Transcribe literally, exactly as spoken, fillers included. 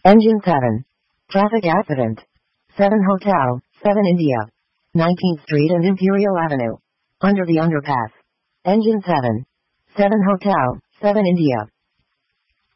Engine seven. Traffic accident. seven Hotel, seven India. nineteenth Street and Imperial Avenue. Under the underpass. Engine seven. seven Hotel, seven India.